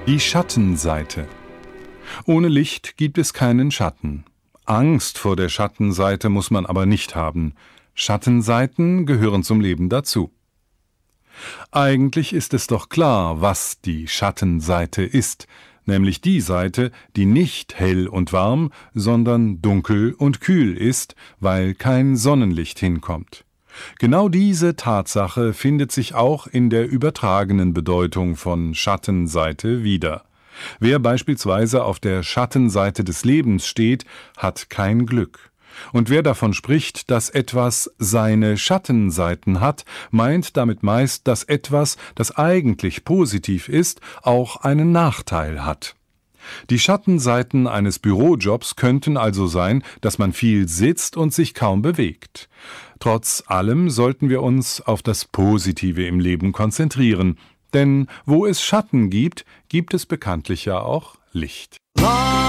Die Schattenseite. Ohne Licht gibt es keinen Schatten. Angst vor der Schattenseite muss man aber nicht haben. Schattenseiten gehören zum Leben dazu. Eigentlich ist es doch klar, was die Schattenseite ist, nämlich die Seite, die nicht hell und warm, sondern dunkel und kühl ist, weil kein Sonnenlicht hinkommt. Genau diese Tatsache findet sich auch in der übertragenen Bedeutung von Schattenseite wieder. Wer beispielsweise auf der Schattenseite des Lebens steht, hat kein Glück. Und wer davon spricht, dass etwas seine Schattenseiten hat, meint damit meist, dass etwas, das eigentlich positiv ist, auch einen Nachteil hat. Die Schattenseiten eines Bürojobs könnten also sein, dass man viel sitzt und sich kaum bewegt. Trotz allem sollten wir uns auf das Positive im Leben konzentrieren, denn wo es Schatten gibt, gibt es bekanntlich ja auch Licht.